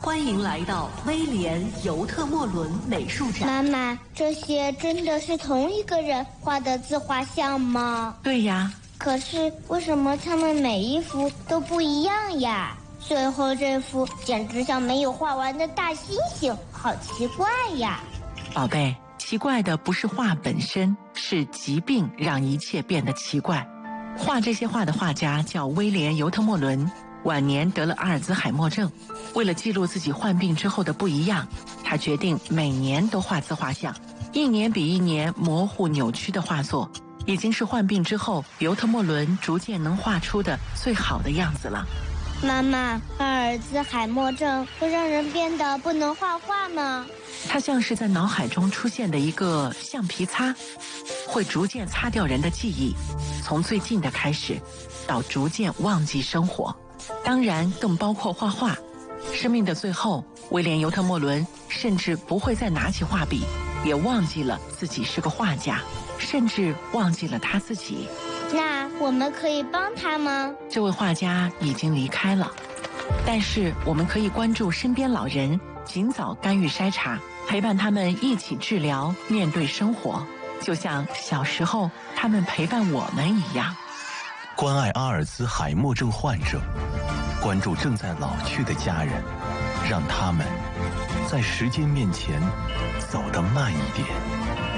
欢迎来到威廉·尤特莫伦美术展。 妈妈，这些真的是同一个人画的自画像吗？ 对呀。 可是为什么他们每一幅都不一样呀？最后这幅简直像没有画完的大猩猩，好奇怪呀！ 宝贝，奇怪的不是画本身，是疾病让一切变得奇怪。画这些画的画家叫威廉·尤特莫伦，晚年得了阿尔兹海默症。为了记录自己患病之后的不一样，他决定每年都画自画像，一年比一年模糊扭曲的画作，已经是患病之后尤特莫伦逐渐能画出的最好的样子了。 妈妈，阿尔兹海默症会让人变得不能画画吗？ 它像是在脑海中出现的一个橡皮擦，会逐渐擦掉人的记忆，从最近的开始，到逐渐忘记生活，当然更包括画画。生命的最后，威廉·尤特莫伦甚至不会再拿起画笔，也忘记了自己是个画家，甚至忘记了他自己。 那我们可以帮他吗？ 这位画家已经离开了，但是我们可以关注身边老人，尽早干预筛查，陪伴他们一起治疗，面对生活，就像小时候他们陪伴我们一样。 关爱阿尔兹海默症患者，关注正在老去的家人，让他们在时间面前走得慢一点。